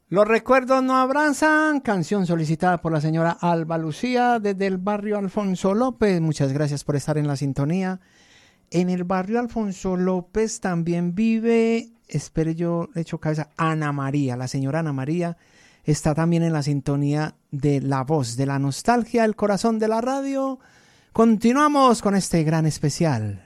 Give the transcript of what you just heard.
Los recuerdos no abrazan, canción solicitada por la señora Alba Lucía desde el barrio Alfonso López. Muchas gracias por estar en la sintonía. En el barrio Alfonso López también vive, espere yo le echo cabeza, Ana María. La señora Ana María está también en la sintonía de La Voz, de la nostalgia, el corazón de la radio. Continuamos con este gran especial.